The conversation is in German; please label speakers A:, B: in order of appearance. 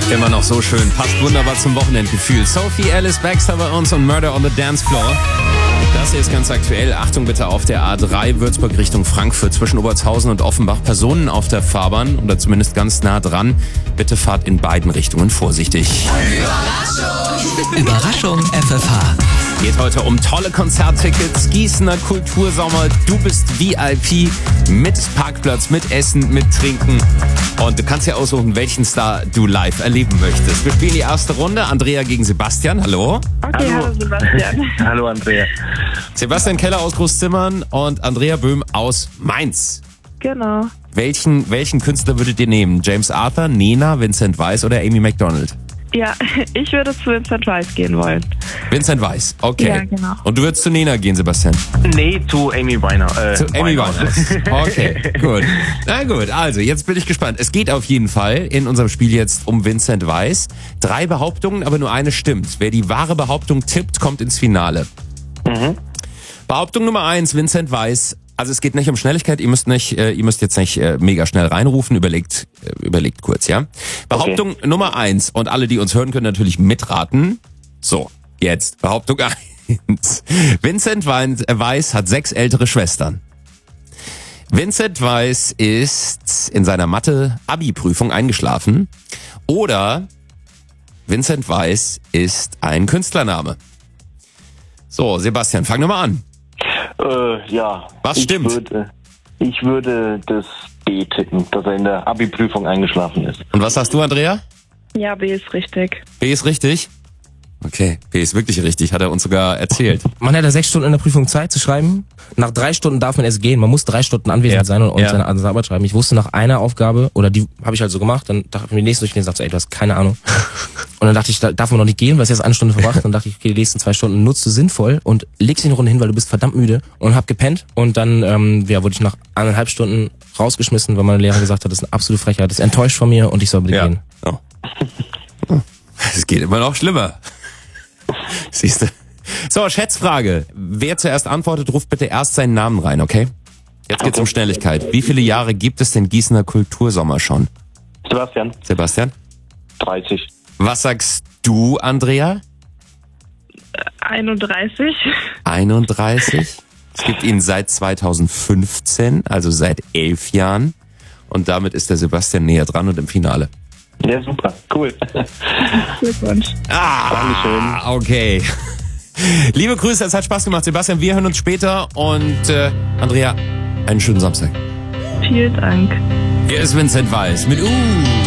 A: Immer noch so schön. Passt wunderbar zum Wochenendgefühl. Sophie Ellis Baxter bei uns und Murder on the Dance Floor. Das hier ist ganz aktuell. Achtung bitte auf der A3 Würzburg Richtung Frankfurt zwischen Obertshausen und Offenbach. Personen auf der Fahrbahn oder zumindest ganz nah dran. Bitte fahrt in beiden Richtungen vorsichtig.
B: Überraschung FFH.
A: Geht heute um tolle Konzerttickets, Gießener Kultursommer, du bist VIP, mit Parkplatz, mit Essen, mit Trinken. Und du kannst dir aussuchen, welchen Star du live erleben möchtest. Wir spielen die erste Runde. Andrea gegen Sebastian, hallo.
C: Okay, hallo Sebastian.
D: Hallo Andrea.
A: Sebastian Keller aus Großzimmern und Andrea Böhm aus Mainz.
C: Genau.
A: Welchen Künstler würdet ihr nehmen? James Arthur, Nena, Vincent Weiss oder Amy McDonald?
C: Ja, ich würde zu Vincent Weiss gehen wollen.
A: Vincent Weiss, okay.
C: Ja, genau.
A: Und du würdest zu Nena gehen, Sebastian?
D: Nee, zu Amy Winehouse.
A: Zu Amy Winehouse. Okay, gut. Na gut, also jetzt bin ich gespannt. Es geht auf jeden Fall in unserem Spiel jetzt um Vincent Weiss. 3 Behauptungen, aber nur eine stimmt. Wer die wahre Behauptung tippt, kommt ins Finale. Behauptung Nummer 1, Vincent Weiss. Also es geht nicht um Schnelligkeit, ihr müsst jetzt nicht mega schnell reinrufen, überlegt kurz, ja? Behauptung Nummer 1 und alle, die uns hören, können natürlich mitraten. So, jetzt Behauptung 1. Vincent Weiss hat 6 ältere Schwestern. Vincent Weiss ist in seiner Mathe-Abi-Prüfung eingeschlafen. Oder Vincent Weiss ist ein Künstlername. So, Sebastian, fang nochmal an.
D: Ja.
A: Was stimmt?
D: Ich würde das B tippen, dass er in der Abi-Prüfung eingeschlafen ist.
A: Und was sagst du, Andrea?
C: Ja, B ist richtig.
A: B ist richtig? Okay, B ist wirklich richtig, hat er uns sogar erzählt.
E: Man hat ja 6 Stunden in der Prüfung Zeit zu schreiben. Nach 3 Stunden darf man erst gehen. Man muss 3 Stunden anwesend sein und seine Arbeit schreiben. Ich wusste nach einer Aufgabe, oder die habe ich halt so gemacht, dann dachte ich mir die nächste durchgelesen und sagte, ey, du hast keine Ahnung. Und dann dachte ich, da darf man noch nicht gehen, weil es jetzt 1 Stunde verbracht. Dann dachte ich, okay, die nächsten 2 Stunden nutzt du sinnvoll und legst dich eine Runde hin, weil du bist verdammt müde, und hab gepennt. Und dann wurde ich nach 1,5 Stunden rausgeschmissen, weil meine Lehrerin gesagt hat, das ist eine absolute Frechheit, das ist enttäuscht von mir und ich soll bitte gehen.
A: Oh. Es geht immer noch schlimmer. Siehst du? So, Schätzfrage. Wer zuerst antwortet, ruft bitte erst seinen Namen rein, okay? Jetzt geht's um Schnelligkeit. Wie viele Jahre gibt es den Gießener Kultursommer schon? Sebastian?
D: 30.
A: Was sagst du, Andrea?
C: 31.
A: 31. Es gibt ihn seit 2015, also seit 11 Jahren. Und damit ist der Sebastian näher dran und im Finale.
D: Ja, super. Cool.
C: Glückwunsch.
D: Dankeschön.
A: Okay. Liebe Grüße, es hat Spaß gemacht, Sebastian. Wir hören uns später und Andrea, einen schönen Samstag.
C: Vielen Dank.
A: Hier ist Vincent Weiss mit